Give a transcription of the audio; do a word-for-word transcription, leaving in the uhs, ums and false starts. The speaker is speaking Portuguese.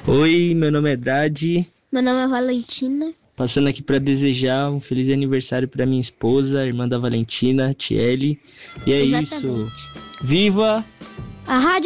Oi, meu nome é Drade. Meu nome é Valentina. Passando aqui para desejar um feliz aniversário para minha esposa, irmã da Valentina, Tiele. E é Exatamente. isso. Viva! A rádio